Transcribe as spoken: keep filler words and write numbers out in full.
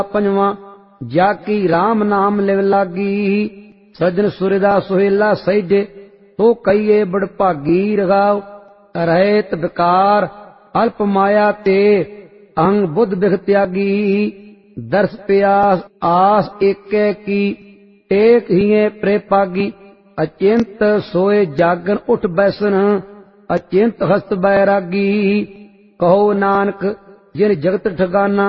पंजवा जाकी राम नाम लिव लागी। सजन सुरदा सुहेला सहिजे तो कईए बड़भागी। रगाव रहत विकार अल्प माया ते अंग बुद्ध बिख त्यागी। दर्श प्यास आस एकै की टेक हिए प्रेपागी। अचिंत सोए जागन उठ बैसन अचिंत हस्त बैरागी। कहो नानक जिन जगत ठिकाना